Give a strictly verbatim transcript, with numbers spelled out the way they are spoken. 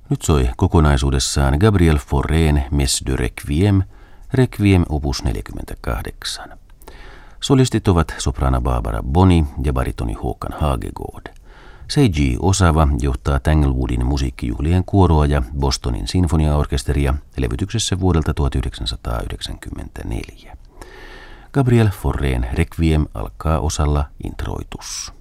Nyt soi kokonaisuudessaan Gabriel Faurén Messe de Requiem, Requiem opus neljäkymmentäkahdeksan. Solistit ovat soprana Barbara Boni ja baritoni Håkan Hagegård. Seiji Osawa johtaa Tanglewoodin musiikkijuhlien kuoroa ja Bostonin sinfoniaorkesteria levytyksessä vuodelta tuhatyhdeksänsataayhdeksänkymmentäneljä. Gabriel Faurén Requiem alkaa osalla introitus.